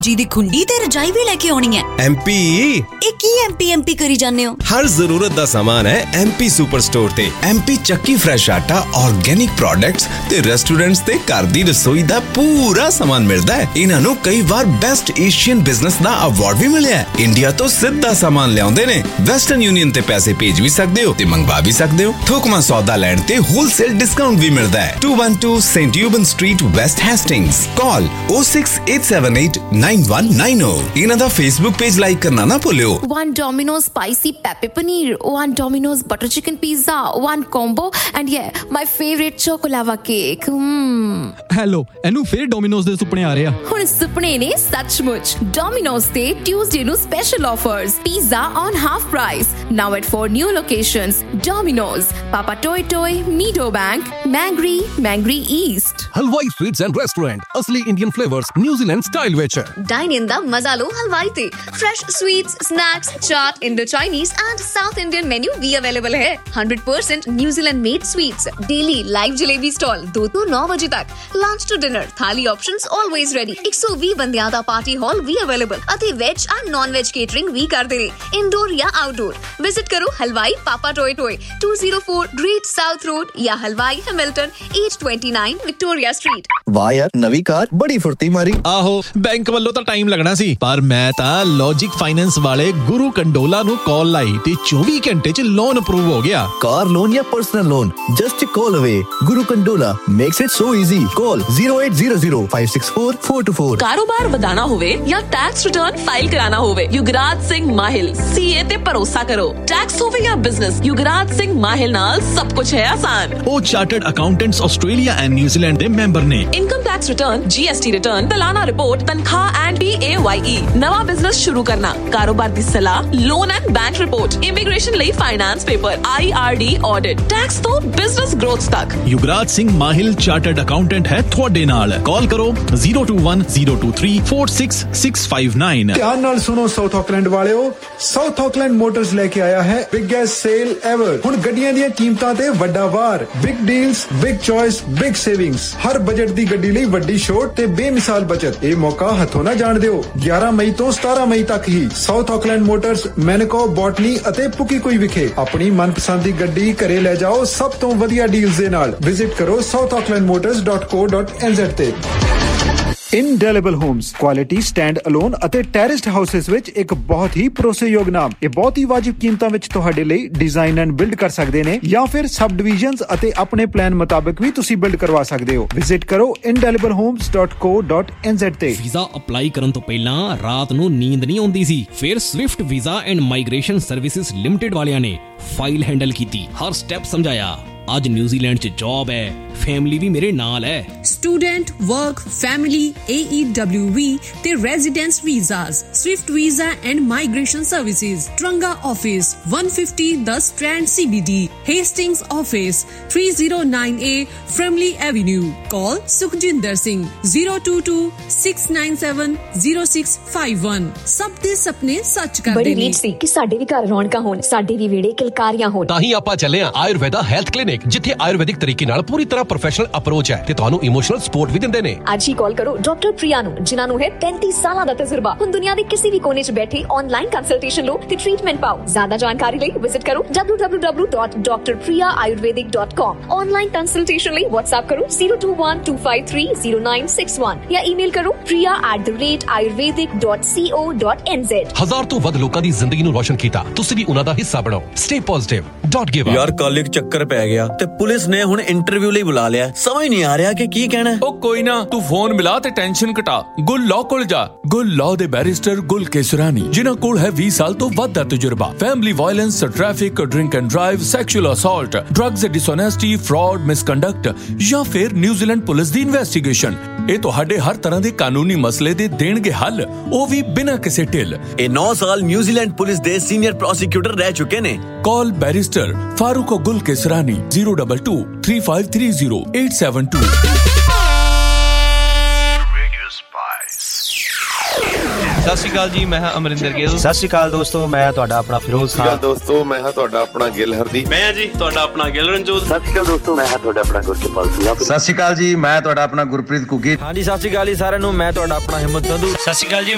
जी दी खुंडी ते रजाई भी लेके आनी है। MP एक ही MP करी जाने हो। हर जरूरत दा सामान है MP सुपर स्टोर ते। MP चक्की फ्रेश आटा, ऑर्गेनिक प्रोडक्ट्स ते रेस्टोरेंट्स ते घर दी रसोई दा पूरा सामान मिलदा है। इन्हां नू कई बार बेस्ट एशियन बिजनेस दा अवार्ड भी मिलिया है। इंडिया तो सीधा सामान लियाउंदे ने। वेस्टर्न यूनियन ते पैसे भेज भी सकदे हो ते मंगवा भी सकदे हो। थोकमा सौदा लैण ते होलसेल डिस्काउंट भी मिलदा है। 212 Saint यूबन street, waste Hastings. Call 06878 9190। इन्हां दा फेसबुक पेज लाइक करना ना भूलियो। One Domino's spicy pepper paneer, one Domino's butter chicken pizza, one combo, and yeah, my favorite chocolava cake. Hello, ਇਹਨੂੰ ਫੇਰ ਡੋਮਿਨੋਜ਼ ਦੇ ਸੁਪਨੇ ਆ ਰਹੇ ਆ। ਹੁਣ ਸੁਪਨੇ ਨੇ ਸੱਚਮੁੱਚ। Domino's ਤੇ Tuesday ਨੂੰ special offers. Pizza on half price. Now at 4 new locations. Domino's, Papa Toy Toy, Meadow Bank, Mangry East. हलवाई स्वीट्स एंड रेस्टोरेंट, असली Indian flavours, New Zealand style which. Dine in the मजा लो हलवाई ते। Fresh sweets, snacks, chaat, Indo-Chinese and South Indian menu भी available है। 100% New Zealand made sweets. Daily live jalebi stall 2 to 9 बजे तक। Lunch to dinner, थाली options always ready। 120 ਬੰਦਿਆਂ ਦਾ party hall भी available। ਅਤੇ veg and non-veg catering ਵੀ ਕਰਦੇ ਨੇ। Indoor या outdoor। Visit करो हलवाई पापा toy toy 204 Great South Road या हलवाई Hamilton 829 Victoria Street। वाह यार, नवी कार बड़ी फुर्ती मारी। ਆਹੋ, ਬੈਂਕ ਵੱਲੋਂ ਤਾਂ ਟਾਈਮ ਲੱਗਣਾ ਸੀ, ਪਰ ਮੈਂ ਤਾਂ ਲੌਜਿਕ ਫਾਈਨੈਂਸ ਵਾਲੇ ਗੁਰੂ ਕੰਡੋਲਾ ਨੂੰ ਕਾਲ ਲਾਈ ਤੇ 24 ਘੰਟੇ 'ਚ ਲੋਨ ਅਪਰੂਵ ਹੋ ਗਿਆ। कार लोन या personal loan, just a call away. Guru Kandola makes it so easy. Call 0800 564 424। ਕਾਰੋਬਾਰ ਵਧਾਣਾ ਹੋਵੇ ਜਾਂ ਟੈਕਸ ਰਿਟਰਨ ਫਾਈਲ ਕਰਾਣਾ ਹੋਵੇ, ਯੁਗਰਾਜ ਸਿੰਘ ਮਾਹਿਲ CA ਤੇ ਭਰੋਸਾ ਕਰੋ। ਟੈਕਸ ਹੋਵੇ ਜਾਂ ਬਿਜ਼ਨਸ, ਯੁਗਰਾਜ ਸਿੰਘ ਮਾਹਿਲ ਨਾਲ ਸਭ ਕੁਝ ਹੈ ਆਸਾਨ। ਉਹ chartered accountants Australia and New Zealand ਦੇ ਮੈਂਬਰ ਨੇ। Income tax return, GST return, ਸਾਲਾਨਾ ਰਿਪੋਰਟ, ਤਨਖਾਹ ਐਂਡ PAYE, ਨਵਾਂ ਬਿਜ਼ਨਸ ਸ਼ੁਰੂ ਕਰਨਾ, ਕਾਰੋਬਾਰ ਦੀ ਸਲਾਹ, loan and bank report, immigration ਲਈ finance paper, IRD audit, tax ਤੋਂ ਬਿਜ਼ਨਸ ਗ੍ਰੋਥ ਤੱਕ। ਯੁਗਰਾਜ ਸਿੰਘ ਮਾਹਿਲ ਚਾਰਟਰਡ ਅਕਾਊਂਟੈਂਟ ਹੈ ਤੁਹਾਡੇ ਨਾਲ। ਕਾਲ ਕਰੋ 021 023 46659। ध्यान नाल सुनो south Auckland वालिओ, south Auckland Motors लेके आया है बिगेस्ट सेल एवर। हुण गड्डियां ਦੀਆਂ ਕੀਮਤਾਂ ਤੇ ਵੱਡਾ ਵਾਰ, big deals, big choice, big savings. ਹਰ ਬਜਟ ਦੀ ਗੱਡੀ ਲਈ ਵੱਡੀ ਛੋਟ ਤੇ ਬੇਮਿਸਾਲ ਬਚਤ। ਇਹ ਮੌਕਾ ਹੱਥੋਂ ਨਾ ਜਾਣ ਦਿਓ। 11 ਮਈ ਤੋਂ 17 ਮਈ ਤੱਕ ਹੀ ਸਾਊਥ ਆਕਲੈਂਡ ਮੋਟਰਸ, ਮੈਨਕੋ, ਬੋਟਨੀ ਅਤੇ ਪੁਕੀਕੋਈ ਵਿਖੇ ਆਪਣੀ ਮਨਪਸੰਦ ਦੀ ਗੱਡੀ ਘਰੇ ਲੈ ਜਾਓ ਸਭ ਤੋਂ ਵਧੀਆ ਡੀਲਸ ਦੇ ਨਾਲ। ਵਿਜ਼ਿਟ ਕਰੋ southaucklandmotors.co.nz ਤੇ। ਇਨਡੈਲੇਬਲ ਹੋਮਸ, ਕੁਆਲਿਟੀ ਸਟੈਂਡ ਅਲੋਨ ਅਤੇ ਟੈਰਿਸਡ ਹਾਊਸਿਸ ਵਿੱਚ ਇੱਕ ਬਹੁਤ ਹੀ ਭਰੋਸੇਯੋਗ ਨਾਮ। ਇਹ ਬਹੁਤ ਹੀ ਵਾਜਿਬ ਕੀਮਤਾਂ ਵਿੱਚ ਤੁਹਾਡੇ ਲਈ ਡਿਜ਼ਾਈਨ ਐਂਡ ਬਿਲਡ ਕਰ ਸਕਦੇ ਨੇ ਜਾਂ ਫਿਰ ਸਬ ਡਿਵੀਜ਼ਨਸ ਅਤੇ ਆਪਣੇ ਪਲਾਨ ਮੁਤਾਬਕ ਵੀ ਤੁਸੀਂ ਬਿਲਡ ਕਰਵਾ ਸਕਦੇ ਹੋ। ਵਿਜ਼ਿਟ ਕਰੋ indeliblehomes.co.nz ਤੇ। ਵੀਜ਼ਾ ਅਪਲਾਈ ਕਰਨ ਤੋਂ ਪਹਿਲਾਂ ਰਾਤ ਨੂੰ ਨੀਂਦ ਨਹੀਂ ਆਉਂਦੀ ਸੀ। ਫਿਰ Swift visa and migration services limited ਵਾਲਿਆਂ ਨੇ ਫਾਈਲ ਹੈਂਡਲ ਕੀਤੀ, ਹਰ ਸਟੈਪ ਸਮਝਾਇਆ। ਅੱਜ ਨਿਊਜ਼ੀਲੈਂਡ 'ਚ ਜੌਬ ਹੈ, ਫੈਮਿਲੀ ਵੀ ਮੇਰੇ ਨਾਲ ਹੈ। ਸਟੂਡੈਂਟ, ਵਰਕ, ਫੈਮਿਲੀ, AEWV ਤੇ residence visas, Swift visa and migration services, Taranga office 150 10 strand CBD, Hastings office 3098 ਫ੍ਰੈਮਲੀ avenue. ਕਾਲ ਸੁਖਜਿੰਦਰ ਸਿੰਘ 022 697 0651। ਸਭ ਦੇ ਸੁਪਨੇ ਸੱਚ ਕਰਦੇ ਬੜੀ ਨੇ। ਨੀਡ ਸੀ ਕਿ ਸਾਡੇ ਵੀ ਘਰ ਰੌਣਕਾਂ ਹੋਣ, ਸਾਡੇ ਵੀ ਵਿਹੜੇ ਕਿਲਕਾਰੀਆਂ ਹੋਣ। ਤਾਂ ਹੀ ਆਪਾਂ ਚੱਲੇ ਆ ਆਯੁਰਵੇਦਾ ਹੈਲਥ ਕਲੀਨਿਕ, ਜਿੱਥੇ ਆਯੁਰਵੈਦਿਕ ਤਰੀਕੇ ਨਾਲ ਪੂਰੀ ਤਰ੍ਹਾਂ ਪ੍ਰੋਫੈਸ਼ਨਲ ਅਪਰੋਚ ਹੈ ਤੇ ਤੁਹਾਨੂੰ ਇਮੋਸ਼ਨਲ ਸਪੋਰਟ ਵੀ ਦਿੰਦੇ ਨੇ। ਅੱਜ ਹੀ ਕਾਲ ਕਰੋ ਡਾਕਟਰ ਪ੍ਰਿਆ ਨੂੰ, ਜਿਨ੍ਹਾਂ ਨੂੰ ਹੈ 35 ਸਾਲਾਂ ਦਾ ਤਜਰਬਾ। ਹੁਣ ਦੁਨੀਆ ਦੇ ਕਿਸੇ ਵੀ ਕੋਨੇ 'ਚ ਬੈਠੇ ਆਨਲਾਈਨ ਕੰਸਲਟੇਸ਼ਨ ਲਓ ਤੇ ਟ੍ਰੀਟਮੈਂਟ ਪਾਓ। ਜ਼ਿਆਦਾ ਜਾਣਕਾਰੀ ਲਈ ਵਿਜ਼ਿਟ ਕਰੋ www.drpriyaayurvedic.com। ਆਨਲਾਈਨ ਕੰਸਲਟੇਸ਼ਨ ਲਈ WhatsApp ਕਰੋ 02125300961 ਜਾਂ ਈਮੇਲ ਕਰੋ priya@ayurvedic.co.nz। 1000 ਤੋਂ ਵੱਧ ਲੋਕਾਂ ਦੀ ਜ਼ਿੰਦਗੀ ਨੂੰ ਰੋਸ਼ਨ ਕੀਤਾ, ਤੁਸੀਂ ਵੀ ਉਹਨਾਂ ਦਾ ਹਿੱਸਾ ਬਣੋ। Stay positive, don't give up. ਯਾਰ ਕੱਲ ਇੱਕ ਚੱਕਰ ਪੈ ਗਿਆ ਤੇ ਪੁਲਿਸ ਨੇ ਹੁਣ ਇੰਟਰਵਿਊ ਲਈ ਬੁਲਾ ਲਿਆ। ਸਮਝ ਨਹੀਂ ਆ ਰਿਹਾ ਕਿ ਕੀ ਕਹਿਣਾ। ਉਹ ਕੋਈ ਨਾ, ਤੂੰ ਫੋਨ ਮਿਲਾ ਤੇ ਟੈਨਸ਼ਨ ਘਟਾ। ਗੁੱਲ ਲਾਅ ਕੋਲ ਜਾ। ਗੁੱਲ ਲਾਅ ਦੇ ਬੈਰਿਸਟਰ ਗੁੱਲ ਕੇਸਰਾਨੀ, ਜਿਨ੍ਹਾਂ ਕੋਲ ਹੈ 20 ਸਾਲ ਤੋਂ ਵੱਧ ਦਾ ਤਜਰਬਾ। Family violence, traffic, drink and drive, sexual assault, drugs ਡਿਸਓਨੈਸਟੀ, fraud, misconduct ਜਾਂ ਫਿਰ ਨਿਊਜ਼ੀਲੈਂਡ ਪੁਲਿਸ ਦੀ ਇਨਵੈਸਟੀਗੇਸ਼ਨ। ਇਹ ਤੁਹਾਡੇ ਹਰ ਤਰ੍ਹਾਂ ਦੇ ਕਾਨੂੰਨੀ ਮਸਲੇ ਦੇ ਦੇਣਗੇ ਹੱਲ, ਉਹ ਵੀ ਬਿਨਾਂ ਕਿਸੇ ਢਿੱਲ। ਇਹ 9 ਸਾਲ ਨਿਊਜ਼ੀਲੈਂਡ ਪੁਲਿਸ ਦੇ ਸੀਨੀਅਰ ਪ੍ਰੋਸੀਕਿਊਟਰ ਰਹਿ ਚੁੱਕੇ ਨੇ। ਕਾਲ ਬੈਰਿਸਟਰ ਫਾਰੂਕ ਗੁੱਲ ਕੇਸਰਾਨੀ 022 3530 872। ਸਤਿ ਸ਼੍ਰੀ ਅਕਾਲ ਜੀ, ਮੈਂ ਹਾਂ ਅਮਰਿੰਦਰ ਗਿੱਲ। ਸਤਿ ਸ਼੍ਰੀ ਅਕਾਲ ਦੋਸਤੋ, ਮੈਂ ਤੁਹਾਡਾ ਆਪਣਾ ਫਿਰੋਜ਼ ਖਾਨ। ਦੋਸਤੋ ਮੈਂ ਹਾਂ ਤੁਹਾਡਾ ਆਪਣਾ ਗਿੱਲ ਹਰਦੀਪ। ਮੈਂ ਹਾਂ ਜੀ ਤੁਹਾਡਾ ਆਪਣਾ ਗਿੱਲ ਰਣਜੋਤ। ਸਤਿ ਸ਼੍ਰੀ ਅਕਾਲ ਦੋਸਤੋ, ਮੈਂ ਹਾਂ ਤੁਹਾਡਾ ਆਪਣਾ ਗੁਰਕਿਰਪਾਲ ਸਿੰਘ। ਸਤਿ ਸ਼੍ਰੀ ਅਕਾਲ ਜੀ, ਮੈਂ ਤੁਹਾਡਾ ਆਪਣਾ ਗੁਰਪ੍ਰੀਤ ਕੁੱਗੀ। ਹਾਂਜੀ ਸਤਿ ਸ਼੍ਰੀ ਅਕਾਲ ਜੀ ਸਾਰਿਆਂ ਨੂੰ, ਮੈਂ ਤੁਹਾਡਾ ਆਪਣਾ ਹਿੰਮਤ ਸੰਧੂ। ਸਤਿ ਸ਼੍ਰੀ ਅਕਾਲ ਜੀ,